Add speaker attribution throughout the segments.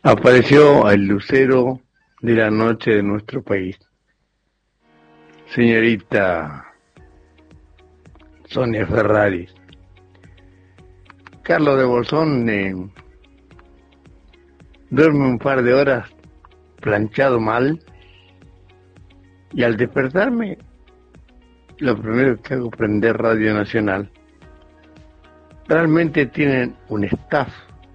Speaker 1: Apareció el lucero de la noche de nuestro país. Señorita Sonia Ferrari. Carlos de Bolsón duerme un par de horas planchado mal y al despertarme lo primero que hago es prender Radio Nacional. Realmente tienen un staff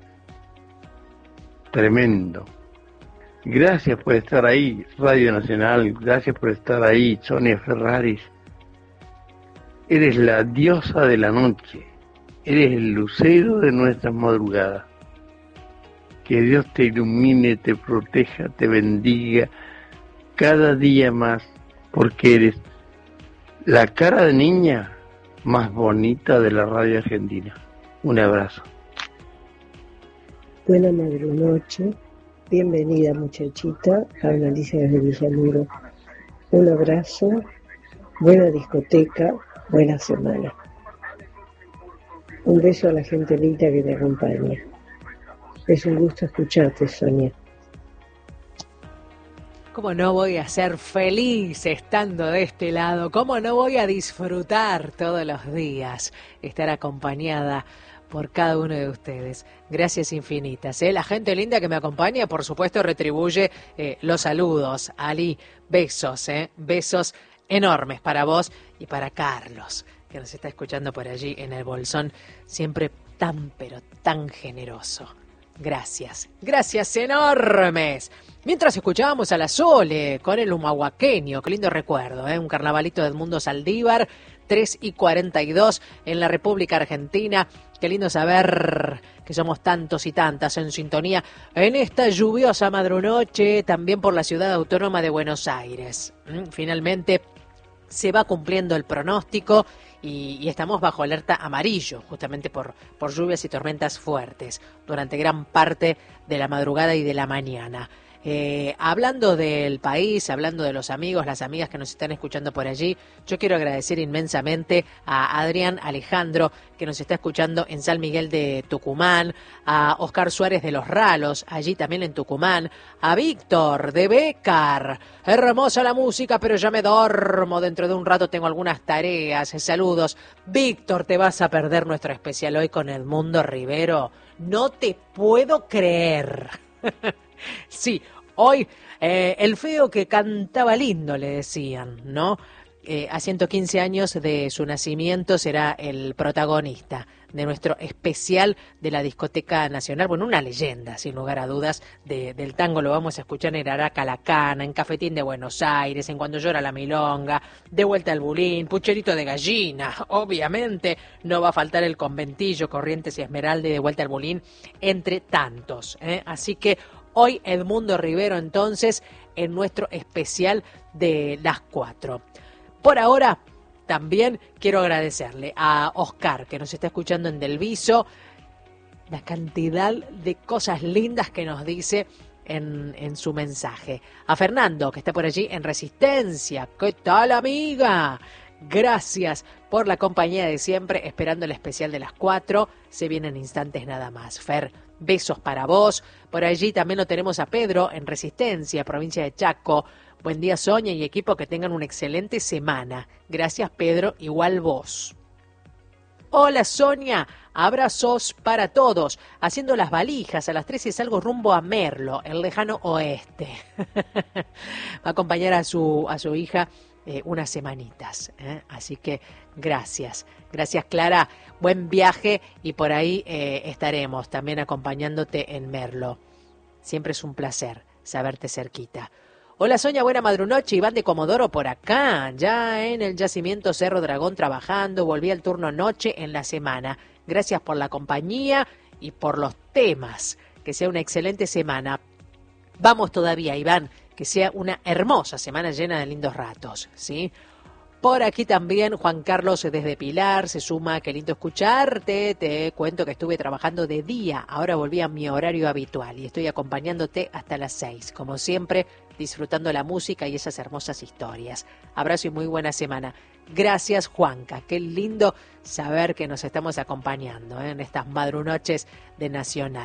Speaker 1: tremendo. Gracias por estar ahí, Radio Nacional. Gracias por estar ahí, Sonia Ferraris. Eres la diosa de la noche. Eres el lucero de nuestras madrugadas. Que Dios te ilumine, te proteja, te bendiga cada día más, porque eres la cara de niña más bonita de la radio argentina. Un abrazo.
Speaker 2: Buena madrunoche, bienvenida muchachita, habla Alicia desde Villamuro. Un abrazo, buena discoteca, buena semana. Un beso a la gente linda que te acompaña. Es un gusto escucharte, Sonia.
Speaker 3: ¿Cómo no voy a ser feliz estando de este lado? ¿Cómo no voy a disfrutar todos los días estar acompañada por cada uno de ustedes? Gracias infinitas. La gente linda que me acompaña, por supuesto, retribuye los saludos. Ali, besos, besos enormes para vos y para Carlos, que nos está escuchando por allí en el Bolsón, siempre tan, pero tan generoso. Gracias, gracias enormes. Mientras escuchábamos a la Sole con el humahuaqueño, qué lindo recuerdo, un carnavalito de Edmundo Saldívar, 3:42 en la República Argentina. Qué lindo saber que somos tantos y tantas en sintonía en esta lluviosa madrunoche, también por la ciudad autónoma de Buenos Aires. Finalmente se va cumpliendo el pronóstico y estamos bajo alerta amarillo, justamente por lluvias y tormentas fuertes durante gran parte de la madrugada y de la mañana. Hablando del país, hablando de los amigos, las amigas que nos están escuchando por allí, yo quiero agradecer inmensamente a Adrián Alejandro, que nos está escuchando en San Miguel de Tucumán, a Oscar Suárez de Los Ralos, allí también en Tucumán, a Víctor de Bécar. Hermosa la música, pero ya me dormo, dentro de un rato tengo algunas tareas. Saludos. Víctor, te vas a perder nuestro especial hoy con Edmundo Rivero. No te puedo creer. Sí, hoy el feo que cantaba lindo, le decían, ¿no? A 115 años de su nacimiento será el protagonista de nuestro especial de la Discoteca Nacional. Bueno, una leyenda, sin lugar a dudas, del tango. Lo vamos a escuchar en Araca La Cana, en Cafetín de Buenos Aires, en Cuando Llora la Milonga, De Vuelta al Bulín, Pucherito de Gallina. Obviamente no va a faltar el Conventillo, Corrientes y Esmeralda y De Vuelta al Bulín, entre tantos. Así que hoy Edmundo Rivero, entonces, en nuestro especial de las 4. Por ahora, también quiero agradecerle a Oscar, que nos está escuchando en Del Viso, la cantidad de cosas lindas que nos dice en su mensaje. A Fernando, que está por allí en Resistencia. ¿Qué tal, amiga? Gracias por la compañía de siempre, esperando el especial de las 4. Se vienen instantes nada más. Fer, besos para vos. Por allí también lo tenemos a Pedro en Resistencia, provincia de Chaco. Buen día, Sonia y equipo, que tengan una excelente semana. Gracias, Pedro, igual vos. Hola, Sonia, abrazos para todos. Haciendo las valijas, a las 13 salgo rumbo a Merlo, el lejano oeste. Va a acompañar a su hija unas semanitas, así que gracias. Gracias, Clara. Buen viaje y por ahí estaremos también acompañándote en Merlo. Siempre es un placer saberte cerquita. Hola, Sonia, buena madrunoche. Iván de Comodoro por acá, ya en el yacimiento Cerro Dragón trabajando. Volví al turno noche en la semana. Gracias por la compañía y por los temas. Que sea una excelente semana. Vamos todavía, Iván, que sea una hermosa semana llena de lindos ratos, ¿sí? Por aquí también Juan Carlos desde Pilar se suma. Qué lindo escucharte. Te cuento que estuve trabajando de día. Ahora volví a mi horario habitual y estoy acompañándote hasta las 6. Como siempre, disfrutando la música y esas hermosas historias. Abrazo y muy buena semana. Gracias, Juanca. Qué lindo saber que nos estamos acompañando en estas madrunoches de Nacional.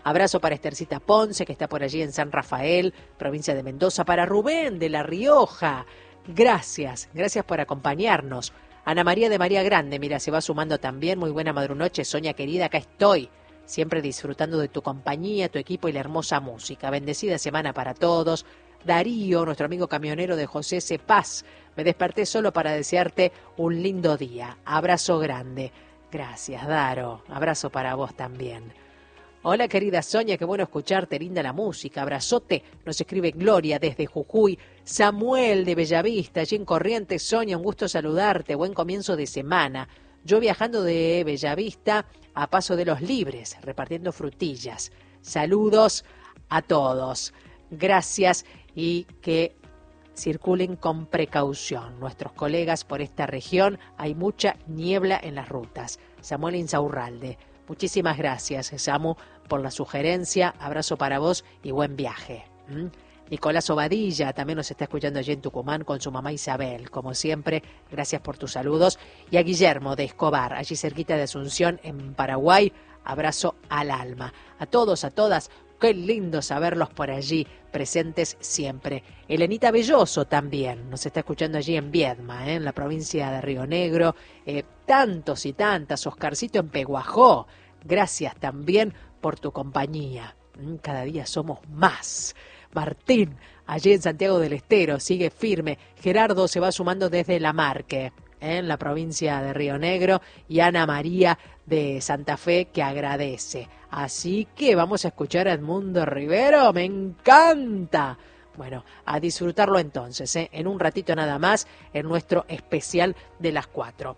Speaker 3: Abrazo para Estercita Ponce, que está por allí en San Rafael, provincia de Mendoza. Para Rubén de La Rioja. Gracias por acompañarnos. Ana María de María Grande, mira, se va sumando también. Muy buena madrunoche, Sonia querida, acá estoy. Siempre disfrutando de tu compañía, tu equipo y la hermosa música. Bendecida semana para todos. Darío, nuestro amigo camionero de José C. Paz. Me desperté solo para desearte un lindo día. Abrazo grande. Gracias, Daro. Abrazo para vos también. Hola, querida Sonia, qué bueno escucharte, linda la música. Abrazote, nos escribe Gloria desde Jujuy. Samuel de Bellavista, allí en Corrientes. Sonia, un gusto saludarte. Buen comienzo de semana. Yo viajando de Bellavista a Paso de los Libres, repartiendo frutillas. Saludos a todos. Gracias y que circulen con precaución. Nuestros colegas por esta región, hay mucha niebla en las rutas. Samuel Insaurralde. Muchísimas gracias, Samu, por la sugerencia. Abrazo para vos y buen viaje. Nicolás Obadilla también nos está escuchando allí en Tucumán con su mamá Isabel. Como siempre, gracias por tus saludos. Y a Guillermo de Escobar, allí cerquita de Asunción, en Paraguay. Abrazo al alma. A todos, a todas, qué lindo saberlos por allí, presentes siempre. Elenita Belloso también nos está escuchando allí en Viedma, en la provincia de Río Negro. Tantos y tantas, Oscarcito en Peguajó. Gracias también por tu compañía. Cada día somos más. Martín, allí en Santiago del Estero, sigue firme. Gerardo se va sumando desde La Marque, en la provincia de Río Negro, y Ana María de Santa Fe, que agradece. Así que vamos a escuchar a Edmundo Rivero, me encanta. Bueno, a disfrutarlo entonces, en un ratito nada más, en nuestro especial de las 4.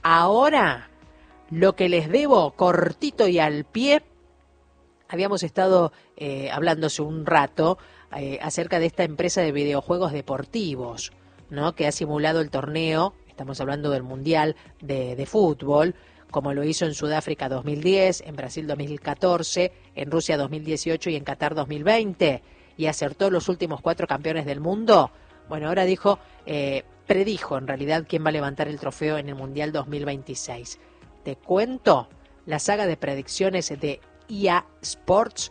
Speaker 3: Ahora, lo que les debo, cortito y al pie, habíamos estado hablando hace un rato acerca de esta empresa de videojuegos deportivos, ¿no?, que ha simulado el torneo. Estamos hablando del Mundial de Fútbol, como lo hizo en Sudáfrica 2010, en Brasil 2014, en Rusia 2018 y en Qatar 2020, y acertó los últimos 4 campeones del mundo. Bueno, ahora predijo en realidad quién va a levantar el trofeo en el Mundial 2026. Te cuento, la saga de predicciones de EA Sports,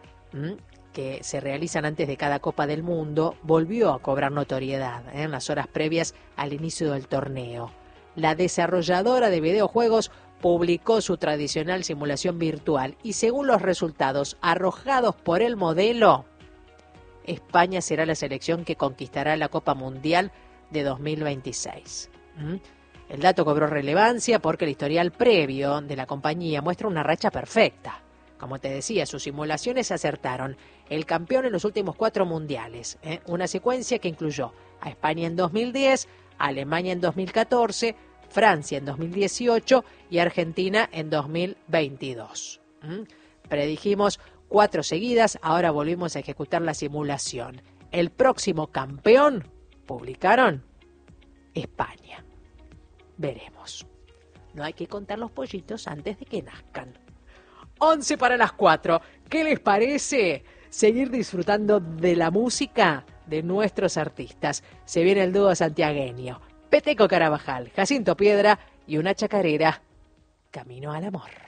Speaker 3: que se realizan antes de cada Copa del Mundo, volvió a cobrar notoriedad en las horas previas al inicio del torneo. La desarrolladora de videojuegos publicó su tradicional simulación virtual y según los resultados arrojados por el modelo, España será la selección que conquistará la Copa Mundial de 2026. El dato cobró relevancia porque el historial previo de la compañía muestra una racha perfecta. Como te decía, sus simulaciones acertaron el campeón en los últimos 4 mundiales. Una secuencia que incluyó a España en 2010, a Alemania en 2014, Francia en 2018 y Argentina en 2022. Predijimos 4 seguidas, ahora volvimos a ejecutar la simulación. El próximo campeón, publicaron, España. Veremos. No hay que contar los pollitos antes de que nazcan. 11 para las 4. ¿Qué les parece seguir disfrutando de la música de nuestros artistas? Se viene el dúo santiagueño, Peteco Carabajal, Jacinto Piedra y una chacarera, Camino al Amor.